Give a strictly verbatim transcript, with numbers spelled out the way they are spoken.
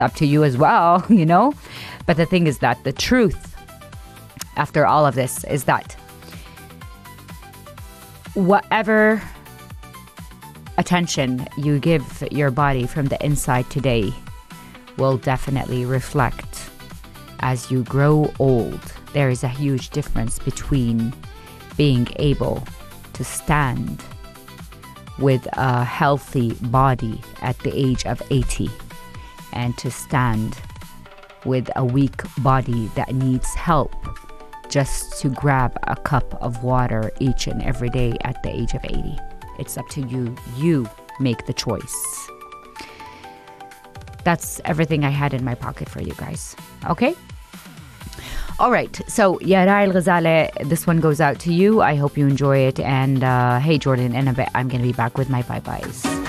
up to you as well, you know? But the thing is that the truth after all of this is that whatever attention you give your body from the inside today will definitely reflect as you grow old. There is a huge difference between being able to stand with a healthy body at the age of eighty and to stand with a weak body that needs help just to grab a cup of water each and every day at the age of eighty. It's up to you. You make the choice. That's everything I had in my pocket for you guys. Okay? All right. So, Yara Al Ghazale, this one goes out to you. I hope you enjoy it. And uh, hey, Jordan, in a bit, I'm going to be back with my bye-byes.